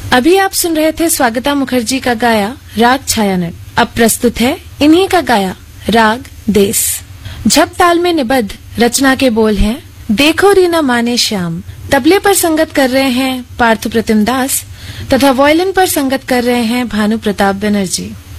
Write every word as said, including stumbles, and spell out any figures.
अभी आप सुन रहे थे स्वागता मुखर्जी का गाया राग छायानट। अब प्रस्तुत है इन्हीं का गाया राग देस। झप ताल में निबद्ध रचना के बोल हैं देखो रीना माने श्याम। तबले पर संगत कर रहे हैं पार्थ प्रतिम दास तथा वायलिन पर संगत कर रहे हैं भानु प्रताप बनर्जी।